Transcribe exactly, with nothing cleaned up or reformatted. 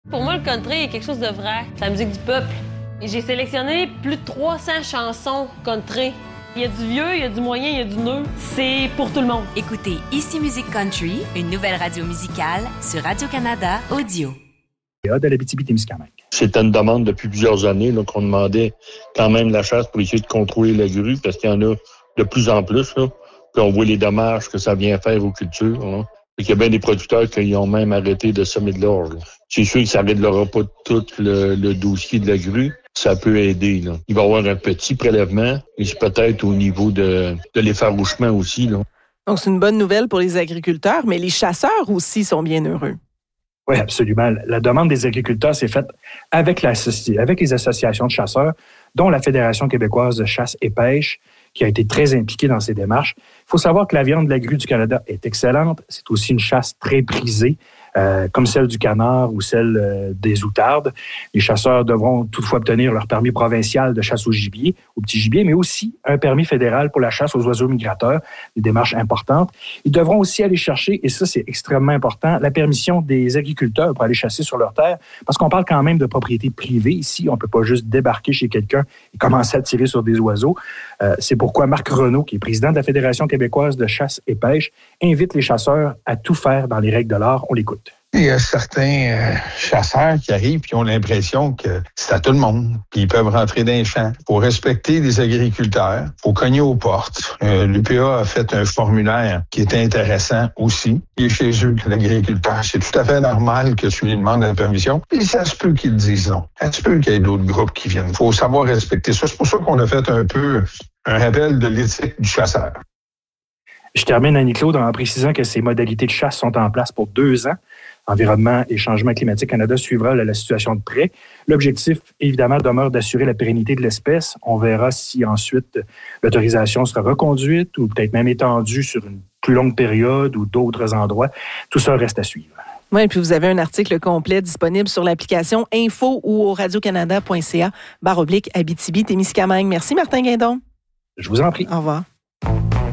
Pour moi, le country est quelque chose de vrai. C'est la musique du peuple. Et j'ai sélectionné plus de trois cents chansons country. Il y a du vieux, il y a du moyen, il y a du neuf. C'est pour tout le monde. Écoutez Ici Musique Country, une nouvelle radio musicale sur Radio-Canada Audio. De l'Abitibi-Témiscamingue. C'était une demande depuis plusieurs années là, qu'on demandait quand même la chasse pour essayer de contrôler la grue, parce qu'il y en a de plus en plus. Là. Puis on voit les dommages que ça vient faire aux cultures. Là. Il y a bien des producteurs qui ont même arrêté de semer de l'orge. Là. C'est sûr que ça n'arrêtera pas tout le, le dossier de la grue. Ça peut aider. Là. Il va y avoir un petit prélèvement, et c'est peut-être au niveau de, de l'effarouchement aussi. Là. Donc, c'est une bonne nouvelle pour les agriculteurs, mais les chasseurs aussi sont bien heureux. Oui, absolument. La demande des agriculteurs s'est faite avec, la, avec les associations de chasseurs, dont la Fédération québécoise de chasse et pêche, qui a été très impliquée dans ces démarches. Il faut savoir que la viande de la grue du Canada est excellente. C'est aussi une chasse très prisée, euh, comme celle du canard ou celle euh, des outardes. Les chasseurs devront toutefois obtenir leur permis provincial de chasse au gibier, au petit gibier, mais aussi un permis fédéral pour la chasse aux oiseaux migrateurs, des démarches importantes. Ils devront aussi aller chercher, et ça c'est extrêmement important, la permission des agriculteurs pour aller chasser sur leur terre, parce qu'on parle quand même de propriété privée ici. On ne peut pas juste débarquer chez quelqu'un et commencer à tirer sur des oiseaux. Euh, c'est pourquoi Marc Renaud, qui est président de la Fédération québécoise de chasse et pêche, invite les chasseurs à tout faire dans les règles de l'art. On l'écoute. Il y a certains euh, chasseurs qui arrivent et ont l'impression que c'est à tout le monde, puis ils peuvent rentrer dans les champs. Il faut respecter les agriculteurs, il faut cogner aux portes. Euh, L'U P A a fait un formulaire qui est intéressant aussi. Il est chez eux, l'agriculteur. C'est tout à fait normal que tu lui demandes la permission. Puis ça se peut qu'ils disent non. Ça se peut qu'il y ait d'autres groupes qui viennent. Il faut savoir respecter ça. C'est pour ça qu'on a fait un peu un rappel de l'éthique du chasseur. Je termine, Annie-Claude, en précisant que ces modalités de chasse sont en place pour deux ans. Environnement et Changement climatique Canada suivra la, la situation de près. L'objectif, évidemment, demeure d'assurer la pérennité de l'espèce. On verra si ensuite l'autorisation sera reconduite ou peut-être même étendue sur une plus longue période ou d'autres endroits. Tout ça reste à suivre. Oui, puis vous avez un article complet disponible sur l'application Info ou au radiocanada point c a barre oblique Abitibi-Témiscamingue. Merci, Martin Guindon. Je vous en prie. Au revoir.